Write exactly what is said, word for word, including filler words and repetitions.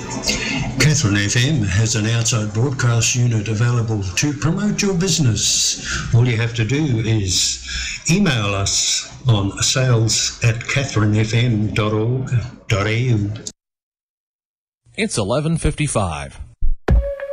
Catherine F M has an outside broadcast unit available to promote your business. All you have to do is email us on sales at catherine f m dot org dot a u. It's eleven fifty-five.